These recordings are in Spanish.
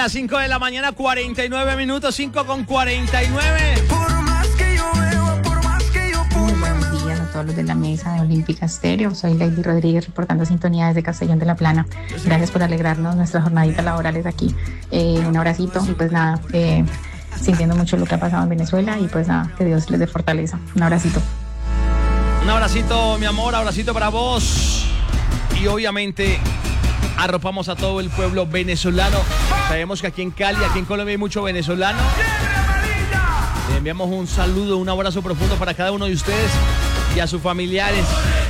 las 5 de la mañana, 49 minutos, 5:49. Buenos días a todos los de la mesa de Olímpica Estéreo. Soy Lady Rodríguez reportando sintonía desde Castellón de la Plana. Gracias por alegrarnos nuestras jornaditas laborales aquí. Un abracito y pues nada, sintiendo mucho lo que ha pasado en Venezuela y pues nada, que Dios les dé fortaleza. Un abracito. Un abracito, mi amor, abracito para vos. Y obviamente arropamos a todo el pueblo venezolano. Sabemos que aquí en Cali, aquí en Colombia hay mucho venezolano. Le enviamos un saludo, un abrazo profundo para cada uno de ustedes y a sus familiares.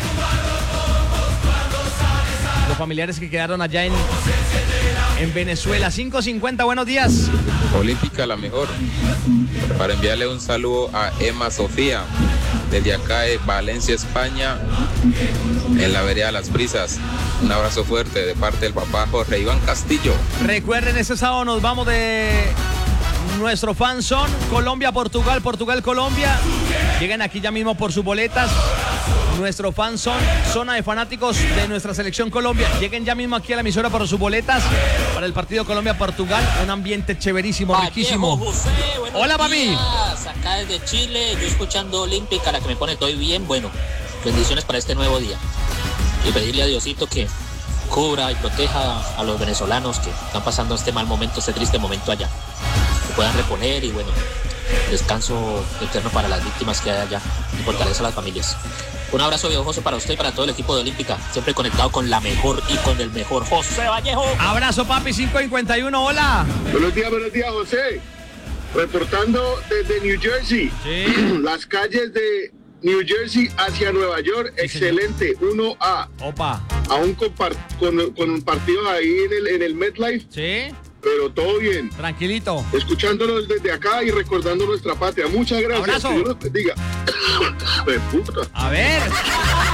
Los familiares que quedaron allá en Venezuela. 5:50, buenos días. Olímpica la mejor. Para enviarle un saludo a Emma Sofía, desde acá de Valencia, España, en la vereda Las Brisas. Un abrazo fuerte de parte del papá Jorge Iván Castillo. Recuerden, este sábado nos vamos de nuestro fan zone Colombia-Portugal, Portugal-Colombia. Lleguen aquí ya mismo por sus boletas. Nuestro fan zone, zona de fanáticos de nuestra selección Colombia. Lleguen ya mismo aquí a la emisora por sus boletas para el partido Colombia-Portugal. Un ambiente chéverísimo, riquísimo. José, hola, papi. Días. Acá desde Chile, yo escuchando Olímpica, la que me pone todo bien. Bueno, bendiciones para este nuevo día. Y pedirle a Diosito que cubra y proteja a los venezolanos que están pasando este mal momento, este triste momento allá. Que puedan reponer y bueno, descanso eterno para las víctimas que hay allá y fortaleza a las familias. Un abrazo viejoso para usted y para todo el equipo de Olímpica, siempre conectado con la mejor y con el mejor José Vallejo. Abrazo, papi. 5:51, hola. Buenos días, José. Reportando desde New Jersey. Sí. Las calles de New Jersey hacia Nueva York, sí, excelente, 1A. Opa. Aún con un partido ahí en el MetLife. Sí. Pero todo bien. Tranquilito. Escuchándonos desde acá y recordando nuestra patria. Muchas gracias. Abrazo. Que Dios los bendiga. A ver.